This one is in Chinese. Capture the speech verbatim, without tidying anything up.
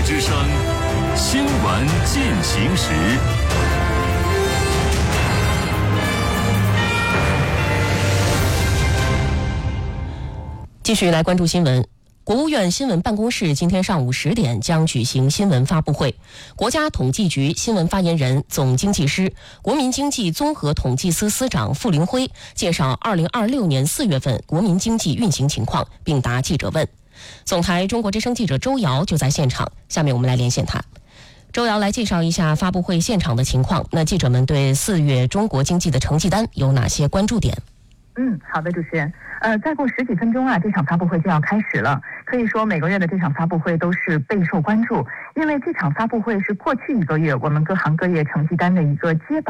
之声新闻进行时。 继续来关注新闻。国务院新闻办公室今天上午十点将举行新闻发布会，国家统计局新闻发言人、总经济师、国民经济综合统计司司长傅林辉介绍二零二六年四月份国民经济运行情况，并答记者问。总台中国之声记者周瑶就在现场，下面我们来连线他。周瑶来介绍一下发布会现场的情况。那记者们对四月中国经济的成绩单有哪些关注点？ 嗯，好的，主持人。呃，再过十几分钟啊，这场发布会就要开始了。可以说，每个月的这场发布会都是备受关注，因为这场发布会是过去一个月我们各行各业成绩单的一个接榜。